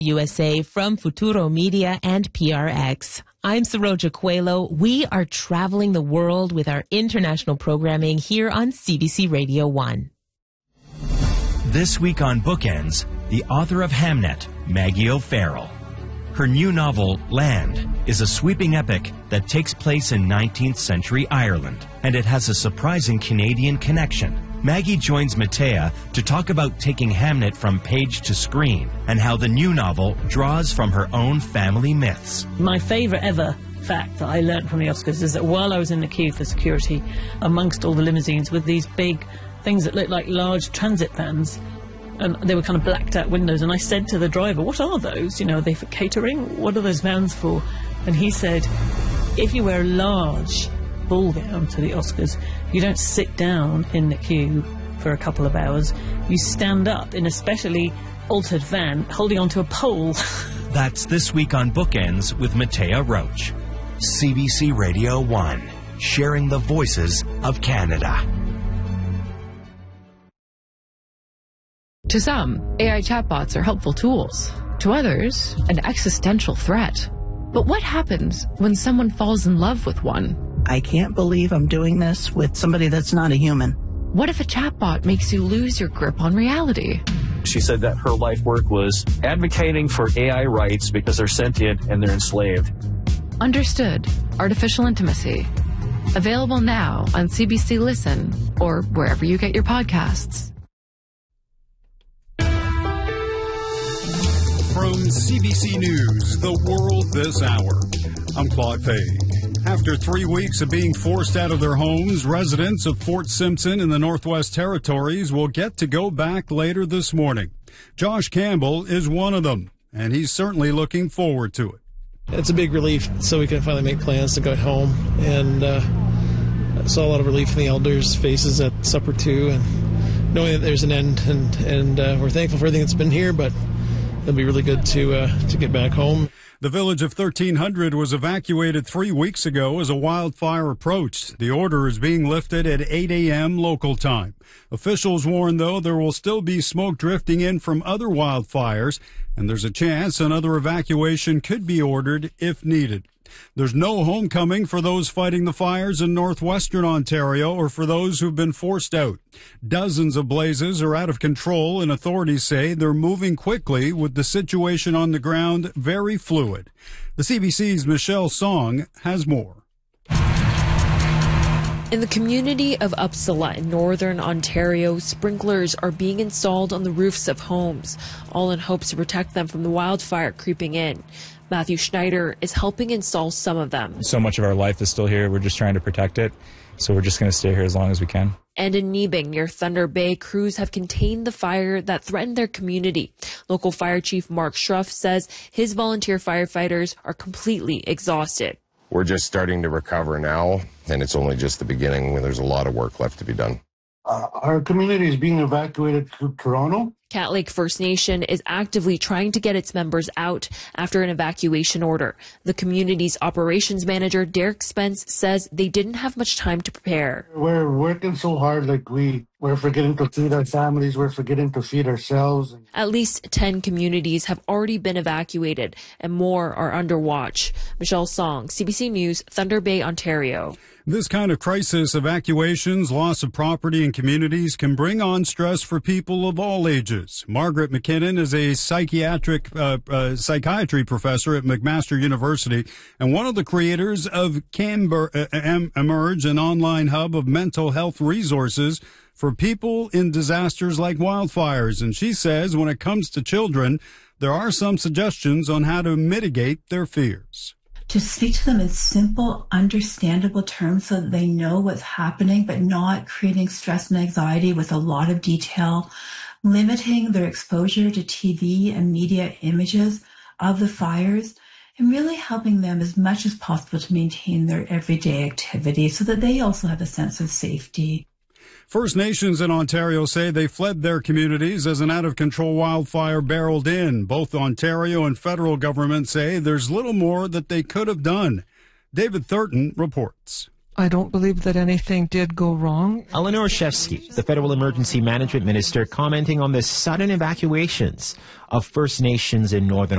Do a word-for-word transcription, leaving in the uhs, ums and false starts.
U S A from Futuro Media and P R X. I'm Saroja Coelho. We are traveling the world with our international programming here on C B C Radio one. This week on Bookends, the author of Hamnet, Maggie O'Farrell. Her new novel, Land, is a sweeping epic that takes place in nineteenth century Ireland, and it has a surprising Canadian connection. Maggie joins Matea to talk about taking Hamnet from page to screen and how the new novel draws from her own family myths. My favourite ever fact that I learnt from the Oscars is that while I was in the queue for security, amongst all the limousines with these big things that looked like large transit vans, and they were kind of blacked out windows, and I said to the driver, what are those? You know, are they for catering? What are those vans for? And he said, if you wear a large ball gown to the Oscars, you don't sit down in the queue for a couple of hours. You stand up in a specially altered van holding onto a pole. That's This Week on Bookends with Matea Roach. C B C Radio one, sharing the voices of Canada. To some, A I chatbots are helpful tools. To others, an existential threat. But what happens when someone falls in love with one? I can't believe I'm doing this with somebody that's not a human. What if a chatbot makes you lose your grip on reality? She said that her life work was advocating for A I rights because they're sentient and they're enslaved. Understood. Artificial Intimacy. Available now on C B C Listen or wherever you get your podcasts. From C B C News, The World This Hour, I'm Claude Fay. After three weeks of being forced out of their homes, residents of Fort Simpson in the Northwest Territories will get to go back later this morning. Josh Campbell is one of them, and he's certainly looking forward to it. It's a big relief, so we can finally make plans to go home, and uh, I saw a lot of relief in the elders' faces at supper too, and knowing that there's an end, and, and uh, we're thankful for everything that's been here, but it'll be really good to uh, to get back home. The village of thirteen hundred was evacuated three weeks ago as a wildfire approached. The order is being lifted at eight a.m. local time. Officials warn, though, there will still be smoke drifting in from other wildfires, and there's a chance another evacuation could be ordered if needed. There's no homecoming for those fighting the fires in northwestern Ontario or for those who've been forced out. Dozens of blazes are out of control, and authorities say they're moving quickly with the situation on the ground very fluid. The C B C's Michelle Song has more. In the community of Uppsala in northern Ontario, sprinklers are being installed on the roofs of homes, all in hopes to protect them from the wildfire creeping in. Matthew Schneider is helping install some of them. So much of our life is still here. We're just trying to protect it. So we're just going to stay here as long as we can. And in Nebing, near Thunder Bay, crews have contained the fire that threatened their community. Local Fire Chief Mark Schruff says his volunteer firefighters are completely exhausted. We're just starting to recover now, and it's only just the beginning when there's a lot of work left to be done. Uh, our community is being evacuated to Toronto. Cat Lake First Nation is actively trying to get its members out after an evacuation order. The community's operations manager, Derek Spence, says they didn't have much time to prepare. We're working so hard, like we, we're forgetting to feed our families, we're forgetting to feed ourselves. At least ten communities have already been evacuated, and more are under watch. Michelle Song, C B C News, Thunder Bay, Ontario. This kind of crisis, evacuations, loss of property and communities, can bring on stress for people of all ages. Margaret McKinnon is a psychiatric uh, uh, psychiatry professor at McMaster University and one of the creators of Camber, uh, Emerge, an online hub of mental health resources for people in disasters like wildfires. And she says when it comes to children, there are some suggestions on how to mitigate their fears. To speak to them in simple, understandable terms so that they know what's happening, but not creating stress and anxiety with a lot of detail, limiting their exposure to T V and media images of the fires, and really helping them as much as possible to maintain their everyday activity so that they also have a sense of safety. First Nations in Ontario say they fled their communities as an out-of-control wildfire barreled in. Both Ontario and federal government say there's little more that they could have done. David Thurton reports. I don't believe that anything did go wrong. Eleanor Shevsky, the federal emergency management minister, commenting on the sudden evacuations of First Nations in northern